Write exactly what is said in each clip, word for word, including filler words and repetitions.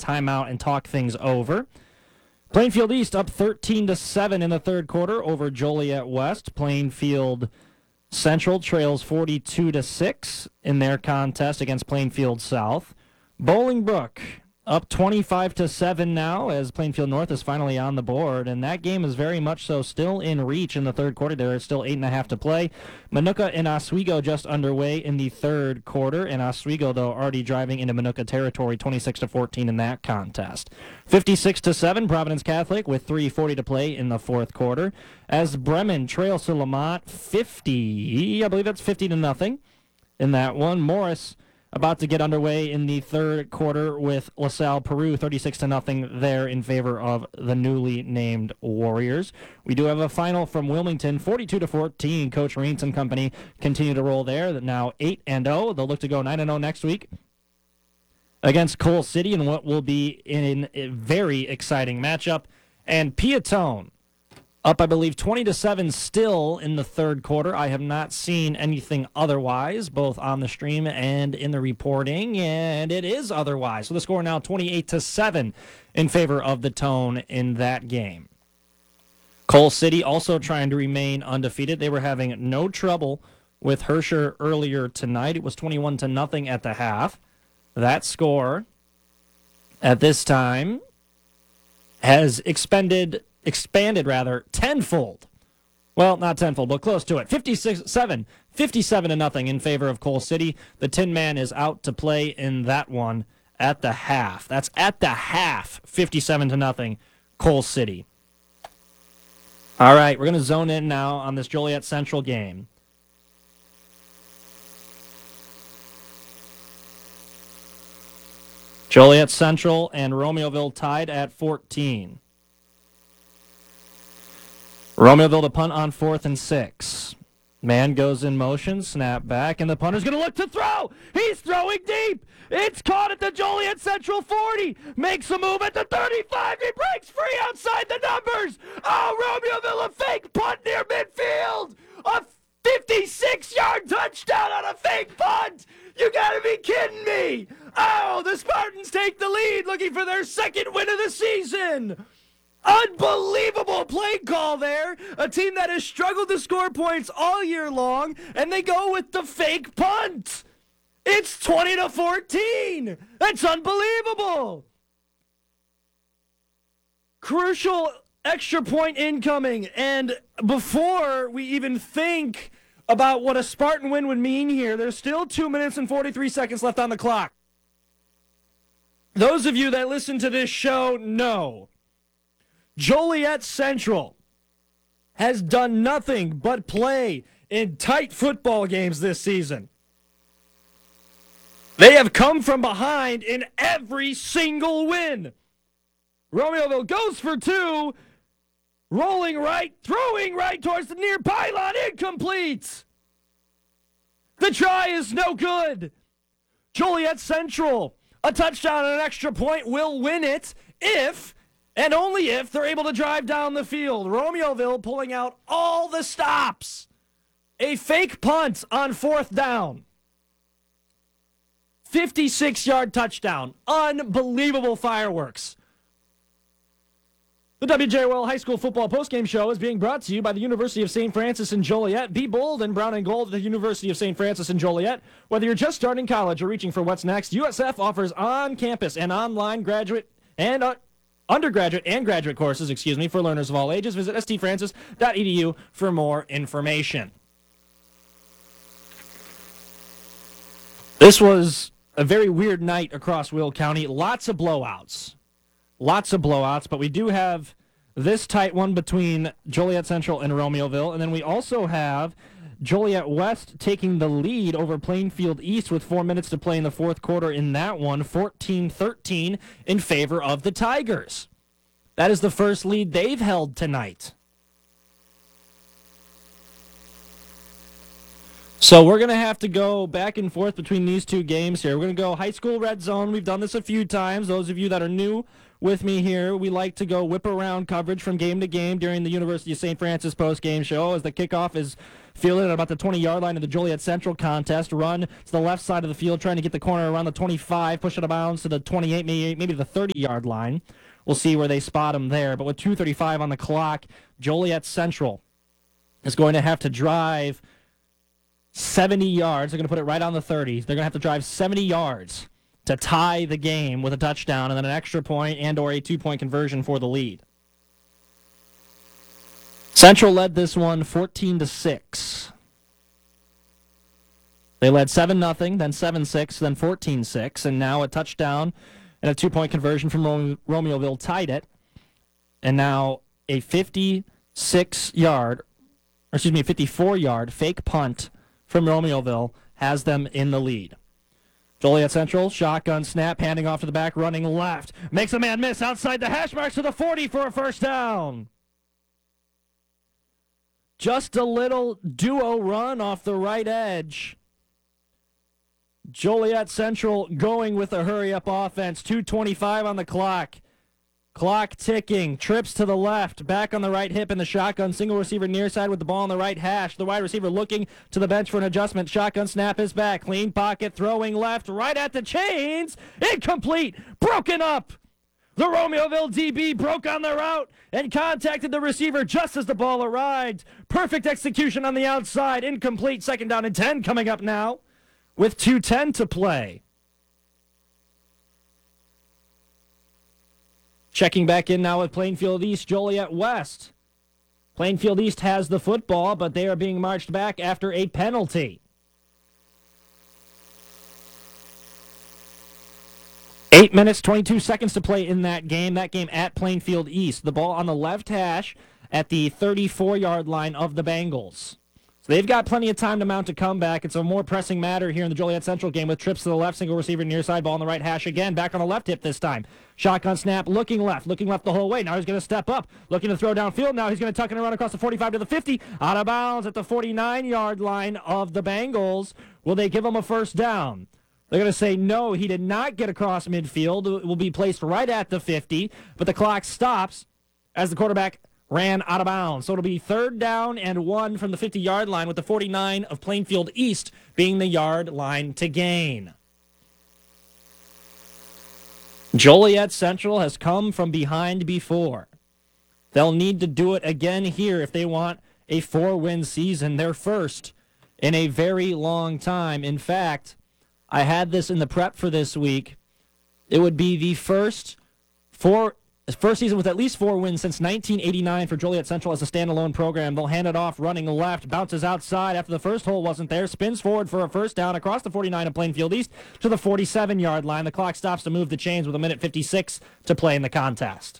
timeout and talk things over. Plainfield East up thirteen to seven in the third quarter over Joliet West. Plainfield Central trails forty-two to six in their contest against Plainfield South. Bolingbrook up twenty-five to seven now as Plainfield North is finally on the board, and that game is very much so still in reach in the third quarter. There is still eight and a half to play. Minooka and Oswego just underway in the third quarter, and Oswego, though, already driving into Minooka territory, twenty-six to fourteen in that contest. fifty-six to seven, Providence Catholic with three forty to play in the fourth quarter as Bremen trails to Lamont fifty, I believe that's fifty to nothing in that one. Morris about to get underway in the third quarter with LaSalle Peru, thirty-six to nothing there in favor of the newly named Warriors. We do have a final from Wilmington, forty-two to fourteen. Coach Reentz and company continue to roll there. Now eight and oh. They'll look to go nine and oh next week against Coal City in what will be in a very exciting matchup. And Piatone up, I believe, twenty to seven still in the third quarter. I have not seen anything otherwise, both on the stream and in the reporting, and it is otherwise. So the score now twenty-eight to seven in favor of the Tone in that game. Coal City also trying to remain undefeated. They were having no trouble with Herscher earlier tonight. It was twenty-one to nothing at the half. That score at this time has expended expanded rather tenfold. Well, not tenfold, but close to it. fifty-six seven, fifty-seven to nothing in favor of Coal City. The Tin Man is out to play in that one at the half. That's at the half, fifty-seven to nothing, Coal City. All right, we're going to zone in now on this Joliet Central game. Joliet Central and Romeoville tied at fourteen. Romeoville to punt on fourth and six. Man goes in motion, snap back, and the punter's going to look to throw. He's throwing deep. It's caught at the Joliet Central forty. Makes a move at the thirty-five. He breaks free outside the numbers. Oh, Romeoville, a fake punt near midfield. A fifty-six-yard touchdown on a fake punt. You got to be kidding me. Oh, the Spartans take the lead, looking for their second win of the season. Unbelievable play call there. A team that has struggled to score points all year long, and they go with the fake punt. It's twenty to fourteen. That's unbelievable. Crucial extra point incoming, and before we even think about what a Spartan win would mean here, there's still two minutes and forty-three seconds left on the clock. Those of you that listen to this show know Joliet Central has done nothing but play in tight football games this season. They have come from behind in every single win. Romeoville goes for two, rolling right, throwing right towards the near pylon, incomplete. The try is no good. Joliet Central, a touchdown and an extra point will win it if and only if they're able to drive down the field. Romeoville pulling out all the stops. A fake punt on fourth down. fifty-six-yard touchdown. Unbelievable fireworks. The W J O L High School Football Postgame Show is being brought to you by the University of Saint Francis in Joliet. Be bold in brown and gold at the University of Saint Francis in Joliet. Whether you're just starting college or reaching for what's next, U S F offers on-campus and online graduate and uh, undergraduate and graduate courses, excuse me, for learners of all ages. Visit s t francis dot e d u for more information. This was a very weird night across Will County. Lots of blowouts. Lots of blowouts, but we do have this tight one between Joliet Central and Romeoville, and then we also have Joliet West taking the lead over Plainfield East with four minutes to play in the fourth quarter in that one, fourteen thirteen in favor of the Tigers. That is the first lead they've held tonight. So we're going to have to go back and forth between these two games here. We're going to go high school red zone. We've done this a few times. Those of you that are new with me here, we like to go whip around coverage from game to game during the University of Saint Francis post-game show as the kickoff is fielded at about the twenty-yard line of the Joliet Central contest. Run to the left side of the field, trying to get the corner around the twenty-five, push it out of bounds to the twenty-eight, maybe, maybe the thirty-yard line. We'll see where they spot him there. But with two thirty-five on the clock, Joliet Central is going to have to drive seventy yards. They're going to put it right on the thirty. They're going to have to drive seventy yards to tie the game with a touchdown and then an extra point and or a two-point conversion for the lead. Central led this one fourteen to six. They led seven nothing, then seven six, then fourteen six, and now a touchdown and a two-point conversion from Rome- Romeoville tied it. And now a fifty-six-yard, or excuse me, fifty-four-yard fake punt from Romeoville has them in the lead. Joliet Central, shotgun snap, handing off to the back, running left. Makes a man miss outside the hash marks to the forty for a first down. Just a little duo run off the right edge. Joliet Central going with a hurry-up offense. two twenty-five on the clock. Clock ticking. Trips to the left. Back on the right hip in the shotgun. Single receiver near side with the ball on the right hash. The wide receiver looking to the bench for an adjustment. Shotgun snap is back. Clean pocket. Throwing left. Right at the chains. Incomplete. Broken up. The Romeoville D B broke on the route and contacted the receiver just as the ball arrived. Perfect execution on the outside. Incomplete. Second down and ten coming up now with two ten to play. Checking back in now with Plainfield East, Joliet West. Plainfield East has the football, but they are being marched back after a penalty. Eight minutes, twenty-two seconds to play in that game. That game at Plainfield East. The ball on the left hash at the thirty-four-yard line of the Bengals. So they've got plenty of time to mount a comeback. It's a more pressing matter here in the Joliet Central game with trips to the left, single receiver near side, ball on the right hash again. Back on the left hip this time. Shotgun snap, looking left, looking left the whole way. Now he's going to step up, looking to throw downfield. Now he's going to tuck and run across the forty-five to the fifty. Out of bounds at the forty-nine-yard line of the Bengals. Will they give him a first down? They're going to say no, he did not get across midfield. It will be placed right at the fifty, but the clock stops as the quarterback ran out of bounds. So it'll be third down and one from the fifty-yard line with the forty-nine of Plainfield East being the yard line to gain. Joliet Central has come from behind before. They'll need to do it again here if they want a four-win season, their first in a very long time. In fact, I had this in the prep for this week. It would be the first four First season with at least four wins since nineteen eighty-nine for Joliet Central as a standalone program. They'll hand it off, running left, bounces outside after the first hole wasn't there, spins forward for a first down across the forty-nine of Plainfield East to the forty-seven-yard line. The clock stops to move the chains with a minute fifty-six to play in the contest.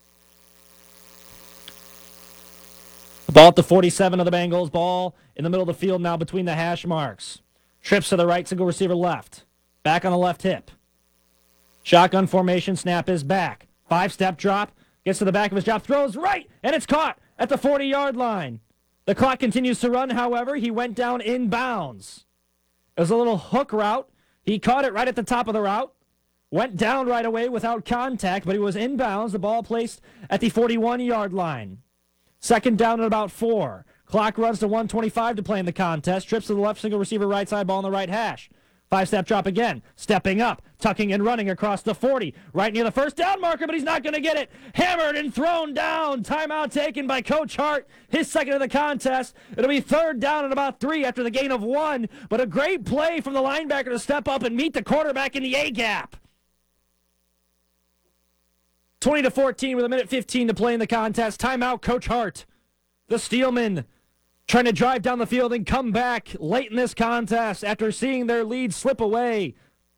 The ball at the forty-seven of the Bengals. Ball in the middle of the field now between the hash marks. Trips to the right, single receiver left. Back on the left hip. Shotgun formation, snap is back. Five-step drop, gets to the back of his drop, throws right, and it's caught at the forty-yard line. The clock continues to run, however. He went down in bounds. It was a little hook route. He caught it right at the top of the route, went down right away without contact, but he was in bounds. The ball placed at the forty-one-yard line. Second down at about four. Clock runs to one twenty-five to play in the contest. Trips to the left, single receiver right side, ball on the right hash. Five-step drop again. Stepping up, tucking and running across the forty. Right near the first down marker, but he's not going to get it. Hammered and thrown down. Timeout taken by Coach Hart. His second of the contest. It'll be third down at about three after the gain of one. But a great play from the linebacker to step up and meet the quarterback in the A-gap. twenty to fourteen with a minute fifteen to play in the contest. Timeout, Coach Hart. The Steelmen trying to drive down the field and come back late in this contest after seeing their lead slip away.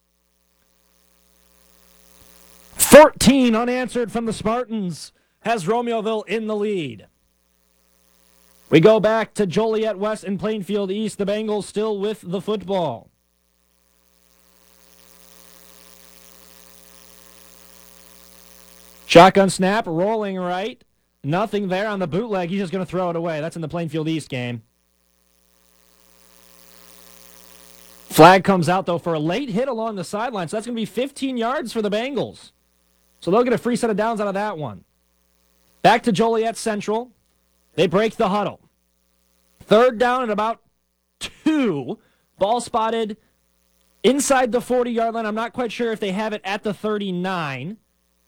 fourteen unanswered from the Spartans has Romeoville in the lead. We go back to Joliet West and Plainfield East. The Bengals still with the football. Shotgun snap, rolling right. Nothing there on the bootleg. He's just going to throw it away. That's in the Plainfield East game. Flag comes out, though, for a late hit along the sideline. So that's going to be fifteen yards for the Bengals. So they'll get a free set of downs out of that one. Back to Joliet Central. They break the huddle. Third down at about two. Ball spotted inside the forty-yard line. I'm not quite sure if they have it at the thirty-nine.